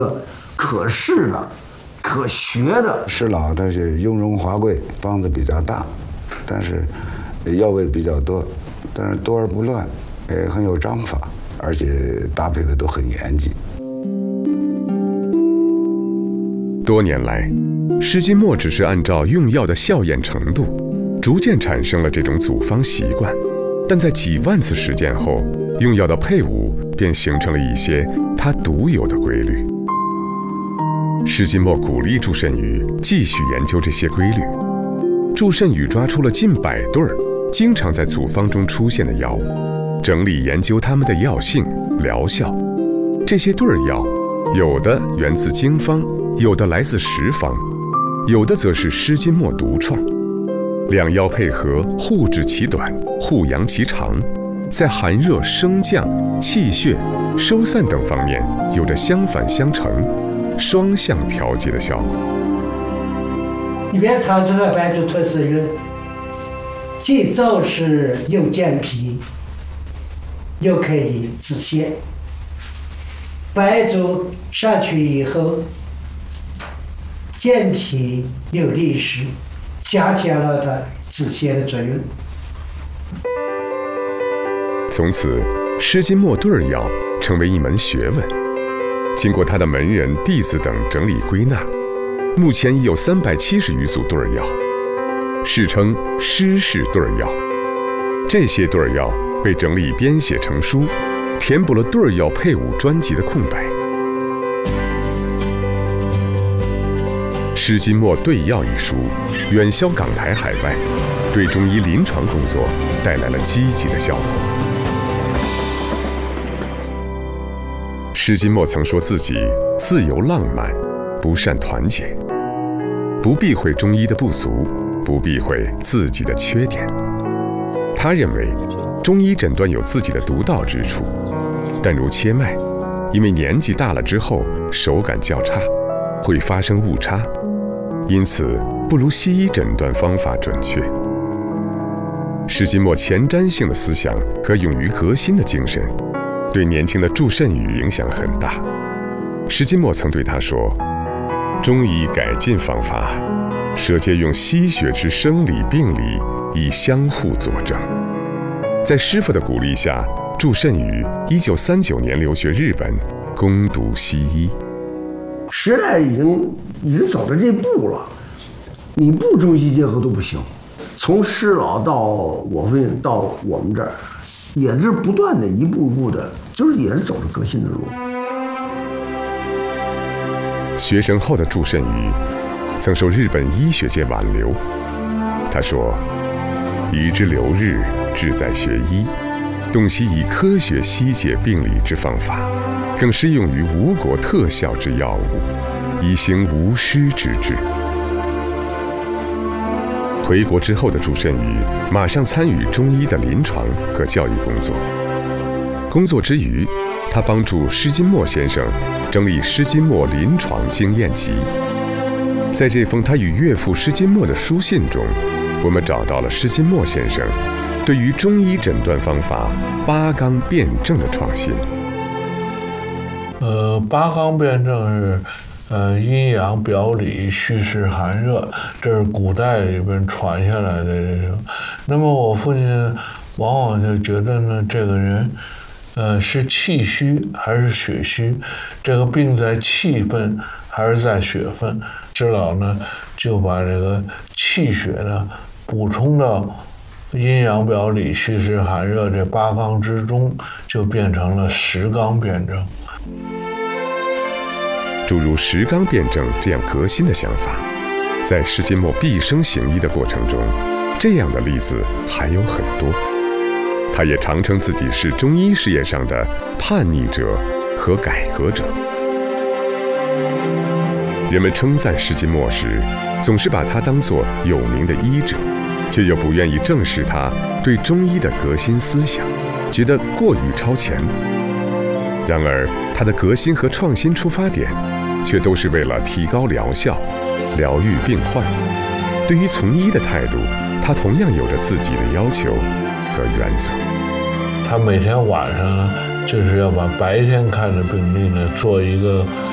可视的、可学的。 施老他是雍容华贵，方子比较大，但是药味比较多，但是多而不乱，很有章法，而且搭配的都很严谨。 多年来，施金墨只是按照用药的效验程度，逐渐产生了这种组方习惯。但在几万次实践后，用药的配伍便形成了一些他独有的规律。施金墨鼓励祝慎宇继续研究这些规律。祝慎宇抓出了近100对经常在组方中出现的药物，整理研究它们的药性、疗效。这些对药，有的源自经方，有的来自时方，有的则是施金墨独创。两药配合，互治其短，互扬其长，在寒热、升降、气血、收散等方面有着相反相成、双向调节的效果。 里面藏着的白术特色药，既燥湿又健脾，又可以止泻。白术上去以后，健脾又利湿，加强了它止泻的作用。 从此，施金墨对药成为一门学问。经过他的门人、弟子等整理归纳，目前已有370余组对药，世称施氏对药。这些对药被整理编写成书，填补了对药配伍专辑的空白。《施金墨对药》一书远销港台海外，对中医临床工作带来了积极的效果。施金墨曾说自己自由浪漫，不善团结，不避讳中医的不足，不避讳自己的缺点。他认为，中医诊断有自己的独到之处，但如切脉，因为年纪大了之后手感较差，会发生误差，因此不如西医诊断方法准确。施金墨前瞻性的思想和勇于革新的精神，对年轻的祝慎宇影响很大。施金墨曾对他说：“中医改进方法，舍借用西学之生理病理，以相互佐证。”在师父的鼓励下，祝慎宇1939年留学日本，攻读西医。 时代已经走到这步了，你不中西结合都不行。从施老到我父亲到我们这儿，也是不断的一步一步的，就是也是走着革新的路。 学成后的祝慎宇曾受日本医学界挽留。他说：“余之留日，志在学医，洞悉以科学西解病理之方法，更适用于无国特效之药物，以行无师之治。”回国之后的祝慎宇马上参与中医的临床和教育工作。工作之余，他帮助施金墨先生整理施金墨临床经验集。在这封他与岳父施金墨的书信中，我们找到了施金墨先生对于中医诊断方法八纲辩证的创新。 八纲辩证是阴阳表里虚实寒热，这是古代里边传下来的这种。那么我父亲往往就觉得呢，这个人是气虚还是血虚，这个病在气分还是在血分。施老呢就把这个气血呢补充到阴阳表里虚实寒热这八纲之中，就变成了10纲辩证。 诸如10纲辩证这样革新的想法，在施金墨毕生行医的过程中，这样的例子还有很多。他也常称自己是中医事业上的叛逆者和改革者。人们称赞施金墨时，总是把他当作有名的医者，却又不愿意正视他对中医的革新思想，觉得过于超前。然而，他的革新和创新出发点，却都是为了提高疗效、疗愈病患。对于从医的态度，他同样有着自己的要求和原则。 他每天晚上就是要把白天看的病例呢做一个